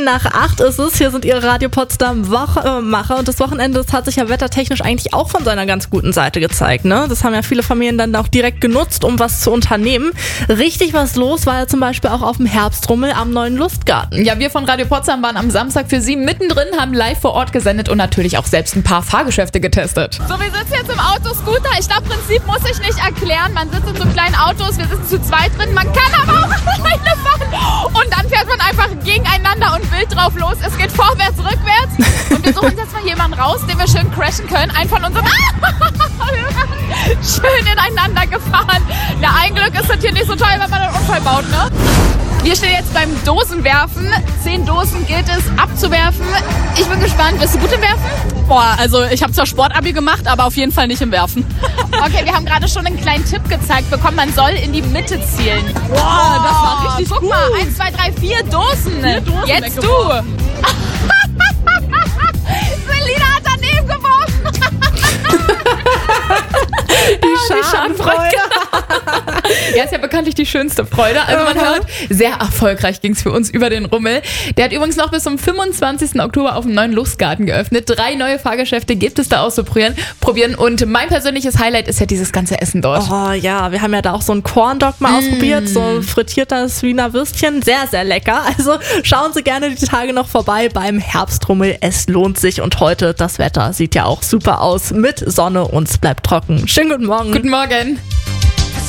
7:10 ist es. Hier sind Ihre Radio Potsdam Macher und das Wochenende, das hat sich ja wettertechnisch eigentlich auch von seiner ganz guten Seite gezeigt, ne? Das haben ja viele Familien dann auch direkt genutzt, um was zu unternehmen. Richtig was los war ja zum Beispiel auch auf dem Herbstrummel am Neuen Lustgarten. Ja, wir von Radio Potsdam waren am Samstag für Sie mittendrin, haben live vor Ort gesendet und natürlich auch selbst ein paar Fahrgeschäfte getestet. So, wir sitzen jetzt im Autoscooter. Ich glaube, Prinzip muss ich nicht erklären. Man sitzt in so kleinen Autos, wir sitzen zu zweit drin. Man kann aber auch alleine fahren. Und dann fährt man einfach gegeneinander und wild drauf los. Es geht vorwärts, rückwärts. Und wir suchen uns jetzt mal jemanden raus, den wir schön crashen können. Einen von unseren schön ineinander gefahren. Ja, ein Glück ist das hier nicht so toll, wenn man einen Unfall baut, ne? Wir stehen jetzt beim Dosenwerfen. 10 Dosen gilt es abzuwerfen. Ich bin gespannt. Bist du gut im Werfen? Boah, also ich habe zwar Sportabi gemacht, aber auf jeden Fall nicht im Werfen. Okay, wir haben gerade schon einen kleinen Tipp gezeigt bekommen. Man soll in die Mitte zielen. Boah, das war richtig Guck gut. mal, 1, 2, 3, 4 Dosen. 4 Dosen Jetzt du. weggeworfen. Selina hat daneben geworfen. Die Schadenfreude. Ja, ist ja bekanntlich die schönste Freude. Also man hört, sehr erfolgreich ging es für uns über den Rummel. Der hat übrigens noch bis zum 25. Oktober auf dem Neuen Lustgarten geöffnet. 3 neue Fahrgeschäfte gibt es da auszuprobieren. Und mein persönliches Highlight ist ja dieses ganze Essen dort. Oh ja, wir haben ja da auch so einen Corn-Dog mal ausprobiert, so ein frittiertes Wiener Würstchen, sehr, sehr lecker. Also schauen Sie gerne die Tage noch vorbei beim Herbstrummel, es lohnt sich und heute das Wetter sieht ja auch super aus mit Sonne und es bleibt trocken. Schönen guten Morgen. Guten Morgen.